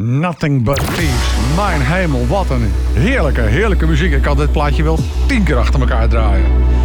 Nothing But Thieves. Mijn hemel, wat een heerlijke muziek. Ik had dit plaatje wel 10 keer achter elkaar draaien.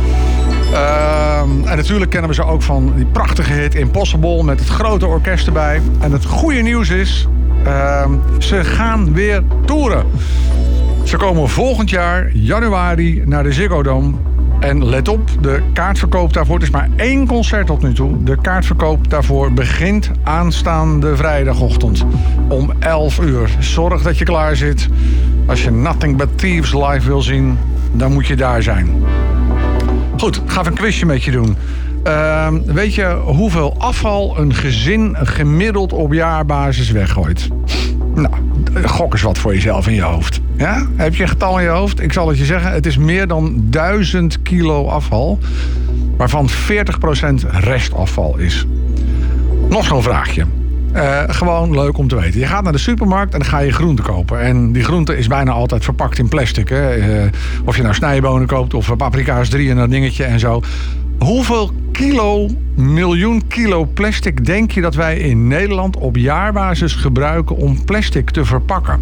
En natuurlijk kennen we ze ook van die prachtige hit Impossible met het grote orkest erbij. En het goede nieuws is, ze gaan weer toeren. Ze komen volgend jaar, januari, naar de Ziggo Dome. En let op, de kaartverkoop daarvoor, het is maar 1 concert tot nu toe. De kaartverkoop daarvoor begint aanstaande vrijdagochtend om 11 uur. Zorg dat je klaar zit. Als je Nothing But Thieves live wil zien, dan moet je daar zijn. Goed, ik ga even een quizje met je doen. Weet je hoeveel afval een gezin gemiddeld op jaarbasis weggooit? Nou, gok eens wat voor jezelf in je hoofd. Ja? Heb je een getal in je hoofd? Ik zal het je zeggen, het is meer dan 1000 kilo afval, waarvan 40% restafval is. Nog zo'n vraagje. Gewoon leuk om te weten. Je gaat naar de supermarkt en dan ga je groente kopen. En die groente is bijna altijd verpakt in plastic. Hè? Of je nou snijbonen koopt of paprika's 3 en dat dingetje en zo. Hoeveel miljoen kilo plastic denk je dat wij in Nederland op jaarbasis gebruiken om plastic te verpakken?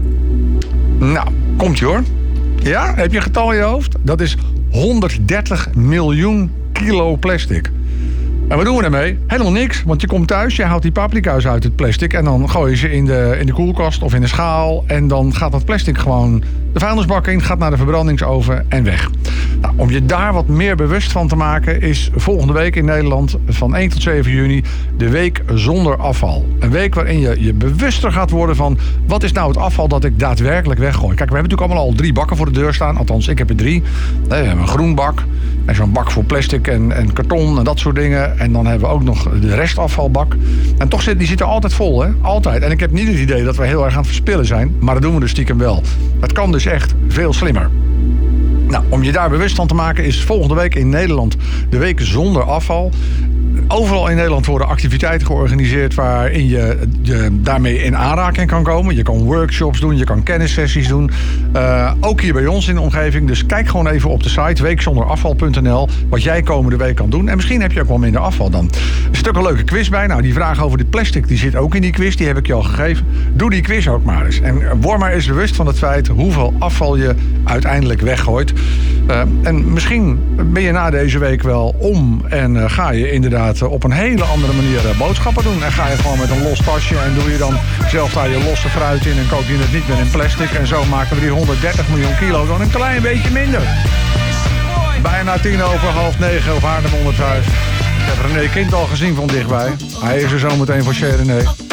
Nou, komt-ie hoor. Ja, heb je een getal in je hoofd? Dat is 130 miljoen kilo plastic. En wat doen we ermee? Helemaal niks, want je komt thuis, je haalt die paprika's uit het plastic en dan gooi je ze in de koelkast of in de schaal en dan gaat dat plastic gewoon de vuilnisbak in, gaat naar de verbrandingsoven en weg. Nou, om je daar wat meer bewust van te maken is volgende week in Nederland van 1 tot 7 juni de week zonder afval. Een week waarin je bewuster gaat worden van wat is nou het afval dat ik daadwerkelijk weggooi. Kijk, we hebben natuurlijk allemaal al 3 bakken voor de deur staan, althans ik heb er 3. We hebben een groen bak en zo'n bak voor plastic en karton en dat soort dingen. En dan hebben we ook nog de restafvalbak. En toch die zit er altijd vol, hè? Altijd. En ik heb niet het idee dat we heel erg aan het verspillen zijn. Maar dat doen we dus stiekem wel. Het kan dus echt veel slimmer. Nou, om je daar bewust van te maken is volgende week in Nederland de week zonder afval. Overal in Nederland worden activiteiten georganiseerd waarin je daarmee in aanraking kan komen. Je kan workshops doen, je kan kennissessies doen. Ook hier bij ons in de omgeving. Dus kijk gewoon even op de site weekzonderafval.nl wat jij komende week kan doen. En misschien heb je ook wel minder afval dan. Er zit ook een leuke quiz bij. Nou, die vraag over dit plastic die zit ook in die quiz. Die heb ik je al gegeven. Doe die quiz ook maar eens. En word maar eens bewust van het feit hoeveel afval je uiteindelijk weggooit. En misschien ben je na deze week wel om en ga je inderdaad op een hele andere manier boodschappen doen. En ga je gewoon met een los tasje en doe je dan zelf daar je losse fruit in en koop je het niet meer in plastic. En zo maken we die 130 miljoen kilo dan een klein beetje minder. Bijna 9:10 op Haarlem 105. Ik heb René Kind al gezien van dichtbij. Hij is er zo meteen voor Chez René.